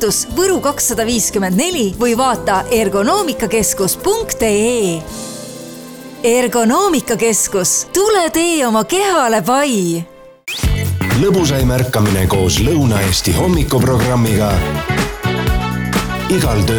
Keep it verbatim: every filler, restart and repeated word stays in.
Tartus Võru kakssada viiskümmend neli või vaata ergonoomikakeskus punkt ee. Ergonoomikakeskus, tule tee oma kehale pai! Lõbusai märkamine koos Lõuna-Eesti hommikuprogrammiga igal töö